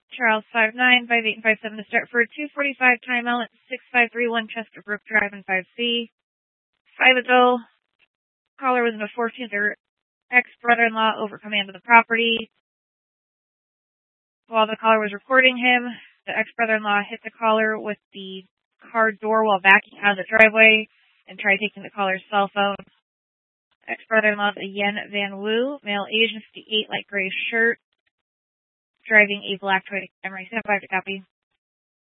Charles 59, 58, and 57 to start for a 2:45 timeout at 6531 Chesterbrook Drive in 5C. 5 ago, caller was in a 14th, their ex-brother-in-law over command of the property. While the caller was recording him, the ex-brother-in-law hit the caller with the car door while backing out of the driveway and tried taking the caller's cell phone. Ex-brother-in-law is Yen Van Woo, male age 58, light gray shirt, driving a black Toyota Camry. Stand by to copy.